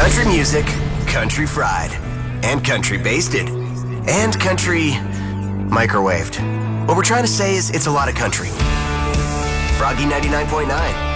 Country music, country fried, and country basted, and country microwaved. What we're trying to say is it's a lot of country. Froggy 99.9.